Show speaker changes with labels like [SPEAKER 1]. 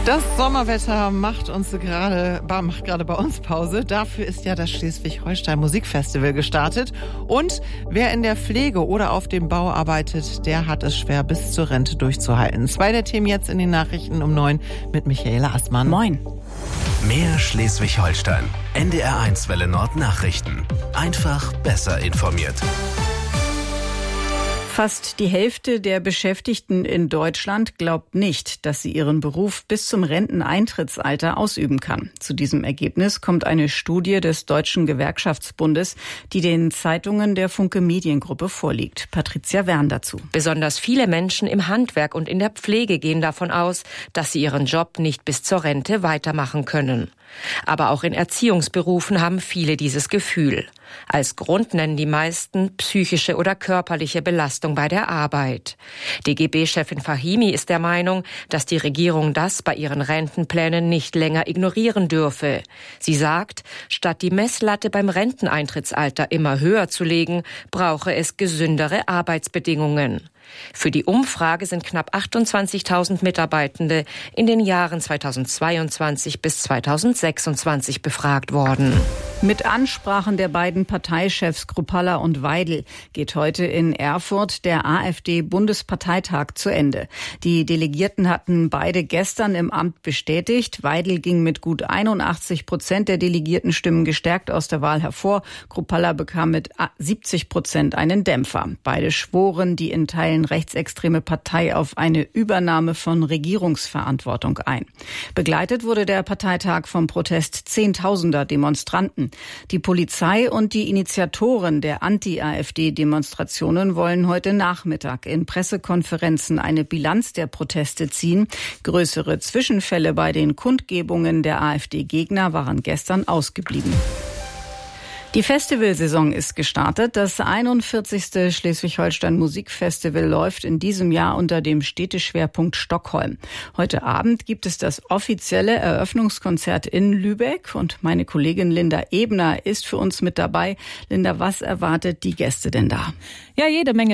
[SPEAKER 1] Das Sommerwetter macht gerade bei uns Pause. Dafür ist ja das Schleswig-Holstein Musikfestival gestartet. Und wer in der Pflege oder auf dem Bau arbeitet, der hat es schwer bis zur Rente durchzuhalten. 2 der Themen jetzt in den Nachrichten um 9 mit Michaela Assmann.
[SPEAKER 2] Moin.
[SPEAKER 3] Mehr Schleswig-Holstein. NDR1 Welle Nord Nachrichten. Einfach besser informiert.
[SPEAKER 2] Fast die Hälfte der Beschäftigten in Deutschland glaubt nicht, dass sie ihren Beruf bis zum Renteneintrittsalter ausüben kann. Zu diesem Ergebnis kommt eine Studie des Deutschen Gewerkschaftsbundes, die den Zeitungen der Funke Mediengruppe vorliegt. Patricia Wern dazu.
[SPEAKER 4] Besonders viele Menschen im Handwerk und in der Pflege gehen davon aus, dass sie ihren Job nicht bis zur Rente weitermachen können. Aber auch in Erziehungsberufen haben viele dieses Gefühl. Als Grund nennen die meisten psychische oder körperliche Belastung bei der Arbeit. DGB-Chefin Fahimi ist der Meinung, dass die Regierung das bei ihren Rentenplänen nicht länger ignorieren dürfe. Sie sagt, statt die Messlatte beim Renteneintrittsalter immer höher zu legen, brauche es gesündere Arbeitsbedingungen. Für die Umfrage sind knapp 28.000 Mitarbeitende in den Jahren 2022 bis 2026 befragt worden.
[SPEAKER 2] Mit Ansprachen der beiden Parteichefs Kruppalla und Weidel geht heute in Erfurt der AfD-Bundesparteitag zu Ende. Die Delegierten hatten beide gestern im Amt bestätigt. Weidel ging mit gut 81% der Delegiertenstimmen gestärkt aus der Wahl hervor. Kruppalla bekam mit 70% einen Dämpfer. Beide schworen die in Teilen rechtsextreme Partei auf eine Übernahme von Regierungsverantwortung ein. Begleitet wurde der Parteitag vom Protest Zehntausender Demonstranten. Die Polizei und die Initiatoren der Anti-AfD-Demonstrationen wollen heute Nachmittag in Pressekonferenzen eine Bilanz der Proteste ziehen. Größere Zwischenfälle bei den Kundgebungen der AfD-Gegner waren gestern ausgeblieben. Die Festivalsaison ist gestartet. Das 41. Schleswig-Holstein Musikfestival läuft in diesem Jahr unter dem Städteschwerpunkt Stockholm. Heute Abend gibt es das offizielle Eröffnungskonzert in Lübeck und meine Kollegin Linda Ebner ist für uns mit dabei. Linda, was erwartet die Gäste denn da?
[SPEAKER 5] Ja, jede Menge